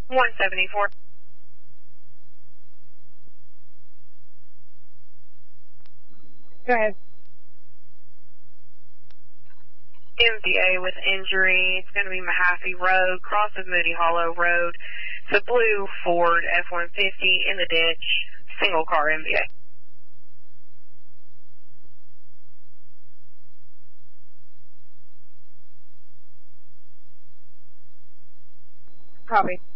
174. Go ahead. MVA with injury. It's going to be Mahaffey Road, cross of Moody Hollow Road. It's a blue Ford F-150 in the ditch. Single car MVA. Copy.